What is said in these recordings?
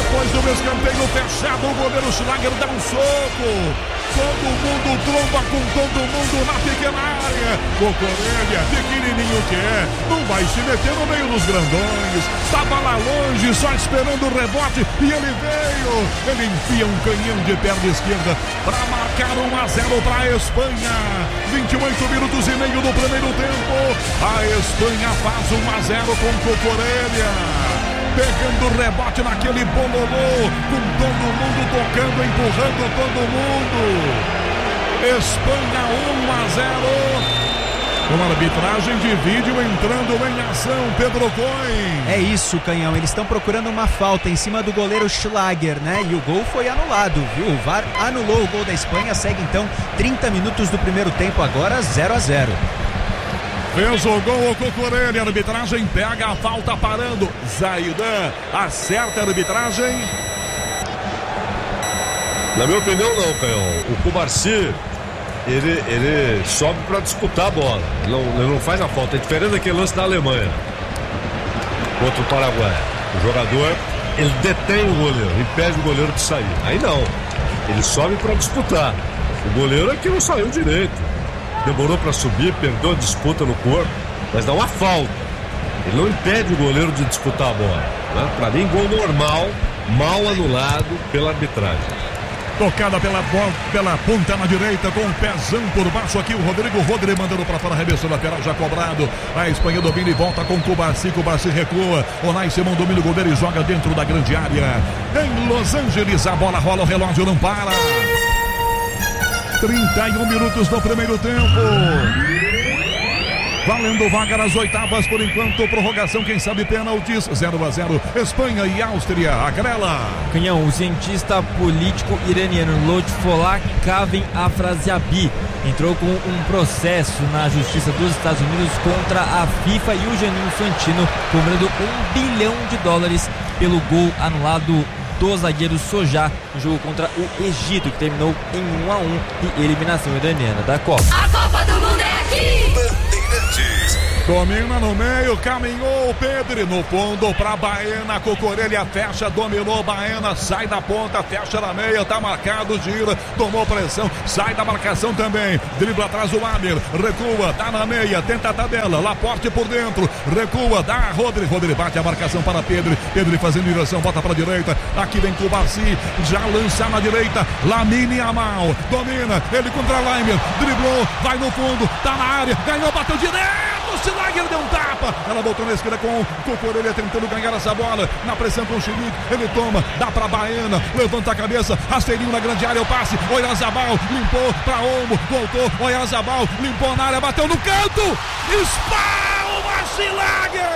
Depois do escanteio fechado, o goleiro Schlager dá um soco. Todo mundo tromba com todo mundo na pequena área. Cocorelha, pequenininho que é, não vai se meter no meio dos grandões. Estava lá longe, só esperando o rebote, e ele veio. Ele enfia um canhão de perna esquerda para marcar 1-0 para a Espanha. 28 minutos e meio do primeiro tempo. A Espanha faz 1-0 com Cocorelha. Pegando rebote naquele bololô, com todo mundo tocando, empurrando todo mundo. Espanha 1-0. Com arbitragem de vídeo entrando em ação, Pedro Coin. É isso, Canhão, eles estão procurando uma falta em cima do goleiro Schlager, né? E o gol foi anulado, viu? O VAR anulou o gol da Espanha, segue então 30 minutos do primeiro tempo, agora 0-0. Fez o gol o Cocorelha, a arbitragem pega a falta parando. Zaidan acerta a arbitragem. Na minha opinião não, Canhão. O Cubarsi, ele sobe para disputar a bola. Ele não faz a falta. É diferente daquele lance da Alemanha contra o Paraguai. O jogador, ele detém o goleiro, impede o goleiro de sair. Aí não. Ele sobe para disputar. O goleiro é que não saiu direito. Demorou para subir, perdeu a disputa no corpo, mas dá uma falta. Ele não impede o goleiro de disputar a bola, né? Para mim, gol normal, mal anulado pela arbitragem. Tocada pela ponta na direita, com o pezão por baixo aqui, o Rodrigo mandando para fora, arremesso lateral já cobrado. A Espanha domina e volta com Cubarsi recua. Onay Simão domina o goleiro e joga dentro da grande área. Em Los Angeles, a bola rola, o relógio não para. 31 minutos do primeiro tempo. Valendo vaga nas oitavas por enquanto. Prorrogação, quem sabe pênaltis. 0-0. Espanha e Áustria. Agrela. Canhão, o cientista político iraniano Lotfollah Kaven Afraziabi entrou com um processo na justiça dos Estados Unidos contra a FIFA e o Gianni Infantino, cobrando $1 bilhão pelo gol anulado do zagueiro Sojá no jogo contra o Egito, que terminou em 1-1 e eliminação iraniana da Copa. A Copa do Mundo é aqui! Bandeirantes. Domina no meio, caminhou o Pedro no fundo pra Baena. Cocorelha fecha, dominou Baena, sai da ponta, fecha na meia, tá marcado, gira, tomou pressão, sai da marcação também, dribla atrás o Amir, recua, tá na meia, tenta a tabela, Laporte por dentro, recua, dá Rodri bate a marcação para Pedro fazendo direção, volta pra direita, aqui vem Cubarsi, já lança na direita, Lamine Yamal, domina, ele contra Laimer, driblou, vai no fundo, tá na área, ganhou, bateu direto, Schlager deu um tapa, ela voltou na esquerda com o Cocorelha tentando ganhar essa bola, na pressão com o Chilique, ele toma, dá pra Baena, levanta a cabeça, rasteirinho na grande área, o passe, Oyarzabal, limpou pra Olmo, voltou, Oyarzabal, limpou na área, bateu no canto, espalma Schlager!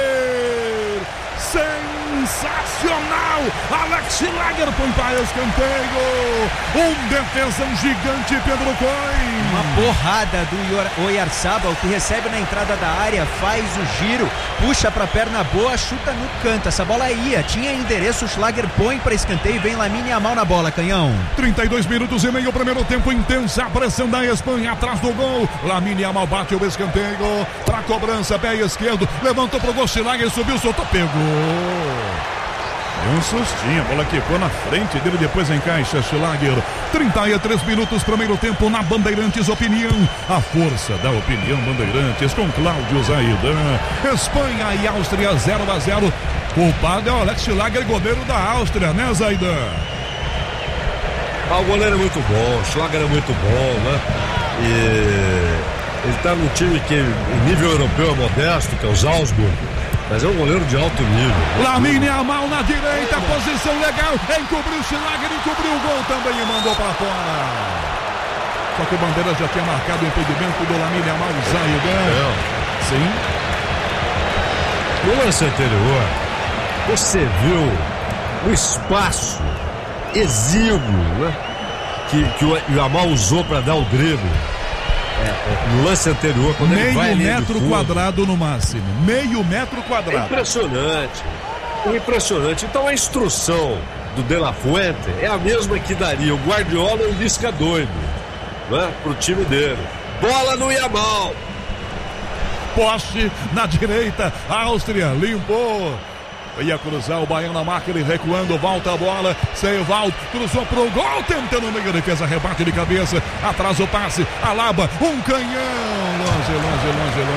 Sensacional! Alex Schlager põe para escanteio. Um defensão gigante, Pedro Coin. Uma porrada do Oyarzabal, que recebe na entrada da área, faz o giro, puxa para perna boa, chuta no canto. Essa bola ia, tinha endereço, o Schlager põe para escanteio e vem Lamine Yamal na bola, Canhão. 32 minutos e meio, primeiro tempo, intensa a pressão da Espanha atrás do gol. Lamine Yamal bate o escanteio para cobrança, pé esquerdo, levantou pro gol, Schlager subiu, soltou, pegou. Um sustinho, a bola quicou na frente dele, depois encaixa Schlager. 33 minutos, primeiro tempo na Bandeirantes Opinião. A força da opinião Bandeirantes com Cláudio Zaidan. Espanha e Áustria 0-0. Culpado é o Alex Schlager, goleiro da Áustria, né, Zaidan? O goleiro é muito bom, o Schlager é muito bom, né? E ele tá num time que em nível europeu é modesto, que é o Salzburg. Mas é um goleiro de alto nível. Lamine Yamal na direita, posição legal, encobriu o Schlager, encobriu o gol também e mandou para fora. Só que o Bandeira já tinha marcado o impedimento do Lamine Yamal, Zaidan. Sim. No lance anterior, você viu o espaço exíguo, né, que o Yamal usou para dar o drible. No lance anterior, quando ele vai meio metro quadrado no máximo. Meio metro quadrado. Impressionante. Então a instrução do De La Fuente é a mesma que daria o Guardiola e o Lisca doido, né, pro time dele. Bola no Yamal. Poste na direita, Áustria limpou. Ia cruzar o Baiana, marca ele recuando, volta a bola, sem Evaldo, cruzou pro gol, tentando no meio, defesa, rebate de cabeça, atrás o passe, Alaba, um canhão, longe.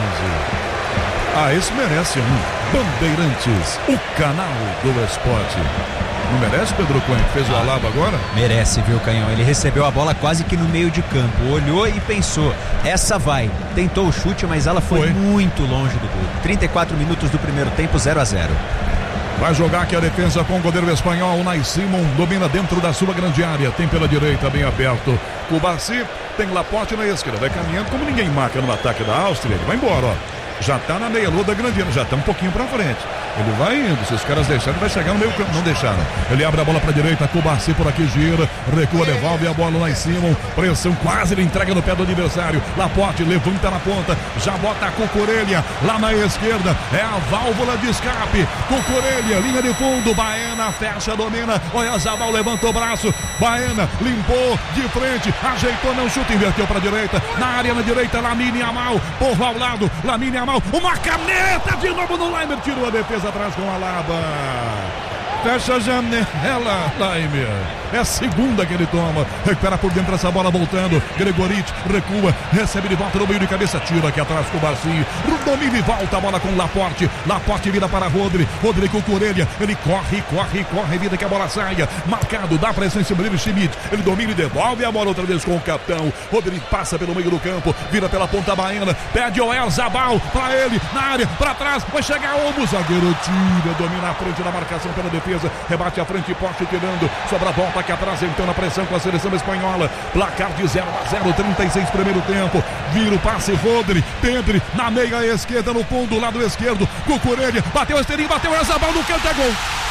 Ah, esse merece Bandeirantes, o canal do esporte. Não merece, Pedro Cunha, que fez o Alaba agora? Merece, viu, Canhão? Ele recebeu a bola quase que no meio de campo, olhou e pensou, essa vai. Tentou o chute, mas ela foi muito longe do gol. 34 minutos do primeiro tempo, 0-0. Vai jogar aqui a defesa com o goleiro espanhol, Unai Simon, domina dentro da sua grande área, tem pela direita bem aberto Cubarsí, tem Laporte na esquerda, vai caminhando como ninguém marca no ataque da Áustria, ele vai embora, ó. Já tá na meia-lua da grande área, já tá um pouquinho pra frente. Ele vai indo, se os caras deixarem, ele vai chegar no meio campo, não deixaram. Ele abre a bola pra direita, Cubarsí por aqui gira, recua, devolve a bola lá em cima, pressão quase, ele entrega no pé do adversário. Laporte levanta na ponta, já bota a Cucurella lá na esquerda, é a válvula de escape. Cucurella, linha de fundo, Baena fecha, domina, Oyarzabal levanta o braço, Baena limpou de frente, ajeitou, não chuta, inverteu pra direita, na área na direita, Lamine Yamal, povo ao lado, Lamine Yamal, uma caneta de novo no Laimer, tirou a defesa atrás com a Alaba. Fecha a janela, Laimer. É a segunda que ele toma. Recupera por dentro essa bola voltando. Gregorich recua, recebe de volta no meio de cabeça. Tira aqui atrás com o Barcinho. Domina e volta a bola com o Laporte. Laporte vira para Rodri. Rodri com o Cucurella. Ele corre, vida que a bola saia. Marcado, dá pressão em cima dele, Schmidt. Ele domina e devolve a bola outra vez com o capitão. Rodri passa pelo meio do campo. Vira pela ponta baiana. Pede o Oyarzabal para ele. Na área, para trás. Vai chegar o zagueiro. Tira, domina a frente da marcação pela defesa. Rebate à frente, Poste tirando. Sobra a volta aqui atrás, então na pressão com a seleção espanhola. Placar de 0-0, 36 primeiro tempo. Vira o passe, Rodri, Pedri na meia esquerda, no fundo, lado esquerdo. Cucurella, bateu o esteirinho, bateu o Oyarzabal no canto, é gol.